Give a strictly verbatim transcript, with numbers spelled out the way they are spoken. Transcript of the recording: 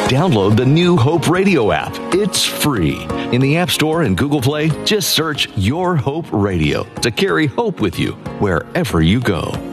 Download the new Hope Radio app. It's free. In the App Store and Google Play, just search Your Hope Radio to carry hope with you wherever you go.